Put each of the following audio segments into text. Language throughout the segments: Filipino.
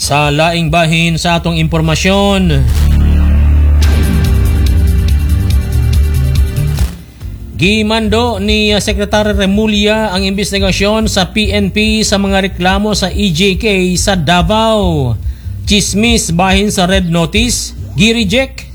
Sa laing bahin sa atong impormasyon, gimando ni Secretary Remulla ang investigasyon sa PNP sa mga reklamo sa EJK sa Davao. Chismis bahin sa red notice, gi-reject.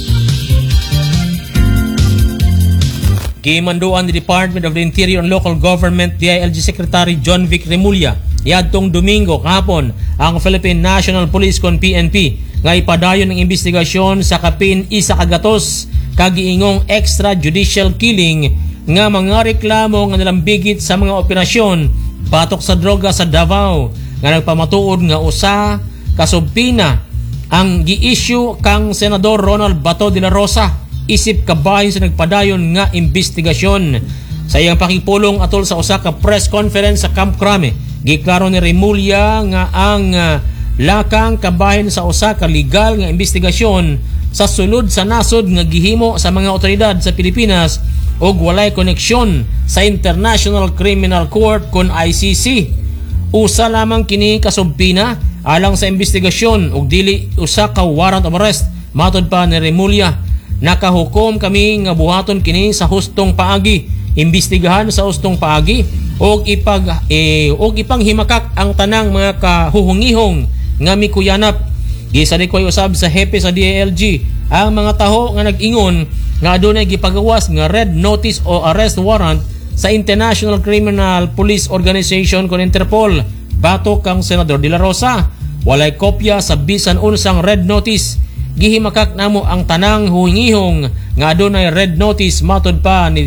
Gimanduan ni Department of the Interior and Local Government DILG Secretary John Vic Remulla yadtong Domingo kahapon ang Philippine National Police kon PNP nga ipadayon ng investigasyon sa kapin isa kagatos kagiingong extrajudicial killing nga mga reklamo nga nalambigit sa mga operasyon batok sa droga sa Davao nga nagpamatuod nga usa ka subpina ang gi-issue kang Senador Ronald Bato de la Rosa isip kabahin sa nagpadayon nga investigasyon. Sa iyang pakipulong atol sa usa ka press conference sa Camp Crame, giklaro ni Remulla nga ang lakang kabahin sa usa ka legal nga investigasyon sa sulod sa nasod nga gihimo sa mga otoridad sa Pilipinas ug walay koneksyon sa International Criminal Court kon ICC. Usa lamang kini kasubpina alang sa investigasyon ug dili usa ka warrant of arrest. Matod pa ni Remulla, nakahukom kami nga buhaton kini sa hustong paagi, imbestigahan sa hustong paagi ug ipanghimakak ang tanang mga kahuhungihong nga mikuyanap. Gisadikoy usab sa hepe sa DILG ang mga taho nga nag-ingon nga adunay gipagawas nga red notice o arrest warrant sa International Criminal Police Organization kon Interpol. Batok kang Senador de la Rosa, walay kopya sa bisan unsang red notice. Gihimakak namo ang tanang huhingihong nga adunay red notice. Matod pa ni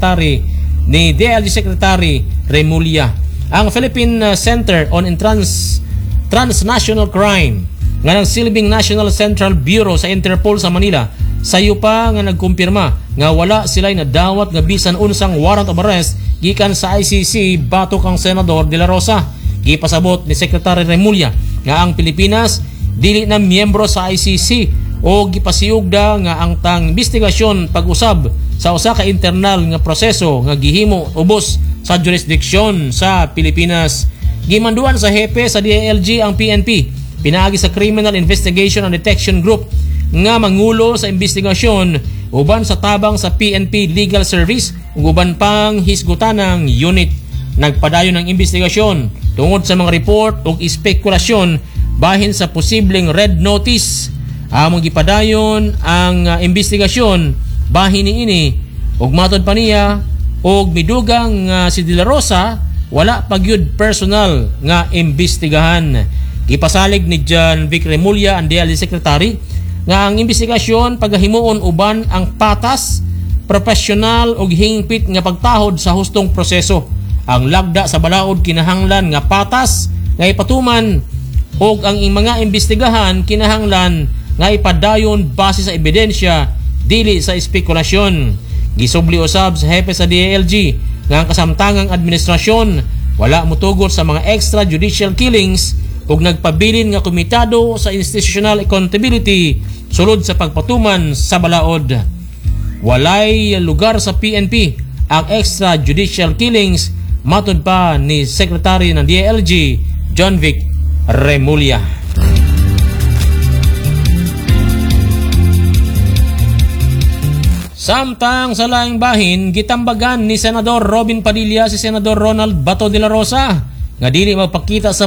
DILG Secretary Remulla. Ang Philippine Center on Transnational Crime nga nagsilbing National Central Bureau sa Interpol sa Manila sayo pa nga nagkumpirma nga wala sila'y nadawat nga bisan unsang warrant of arrest gikan sa ICC batok ang Senador de la Rosa. Gipasabot ni Secretary Remulla nga ang Pilipinas dili na miyembro sa ICC o gipasiugda nga ang tang investigasyon pag-usab sa usa ka internal nga proseso nga gihimo ubos sa jurisdiksyon sa Pilipinas. Gimanduan sa hepe sa DILG ang PNP pinaagi sa Criminal Investigation and Detection Group nga mangulo sa investigasyon uban sa tabang sa PNP Legal Service ug uban pang hisgutanang unit. Nagpadayon ng investigasyon tungod sa mga report ug espekulasyon bahin sa posibleng red notice. Among gipadayon ang investigasyon bahin niini ug matod pa niya ug midugang si De La Rosa wala pagyud personal nga imbestigahan. Gipasalig ni John Vic Remulla ang DILG Secretary nga ang investigasyon pagahimuon uban ang patas, profesional ug hingpit nga pagtahod sa hustong proseso. Ang lagda sa balaod kinahanglan nga patas nga ipatuman ug ang mga imbestigahan kinahanglan nga ipadayon base sa ebidensya dili sa espekulasyon. Gisubli usab sa hepe sa DILG nga ang kasamtangang administrasyon wala motugot sa mga extrajudicial killings ug nagpabilin nga komitado sa institutional accountability sulod sa pagpatuman sa balaod. Walay lugar sa PNP ang extrajudicial killings. Matod pa ni Secretary ng DILG John Vic Remulla. Samtang sa laing bahin, gitambagan ni Senador Robin Padilla si Senador Ronald Bato de la Rosa nga dili magpakita sa